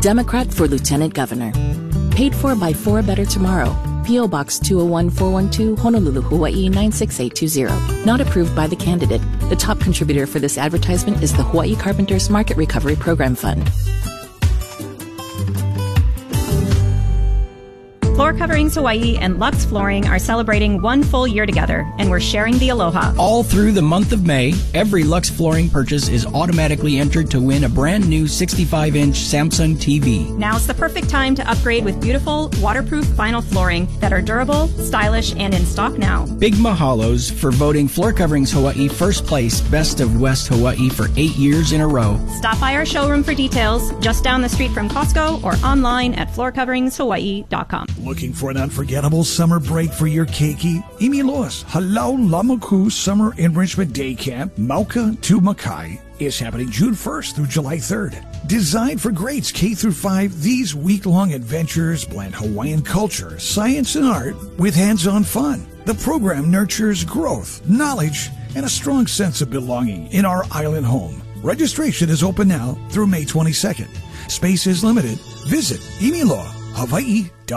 Democrat for Lieutenant Governor. Paid for by For a Better Tomorrow. P.O. Box 201412, Honolulu, Hawaii 96820. Not approved by the candidate. The top contributor for this advertisement is the Hawaii Carpenters Market Recovery Program Fund. Floor Coverings Hawaii and Lux Flooring are celebrating 1 full year together, and we're sharing the aloha. All through the month of May, every Lux Flooring purchase is automatically entered to win a brand new 65-inch Samsung TV. Now's the perfect time to upgrade with beautiful, waterproof vinyl flooring that are durable, stylish, and in stock now. Big mahalos for voting Floor Coverings Hawaii first place Best of West Hawaii for 8 years in a row. Stop by our showroom for details, just down the street from Costco, or online at floorcoveringshawaii.com. Looking for an unforgettable summer break for your keiki? Imiloa's Halau Lamaku Summer Enrichment Day Camp, Mauka to Makai, is happening June 1st through July 3rd. Designed for grades K through 5, these week-long adventures blend Hawaiian culture, science, and art with hands-on fun. The program nurtures growth, knowledge, and a strong sense of belonging in our island home. Registration is open now through May 22nd. Space is limited. Visit imiloahawaii.com.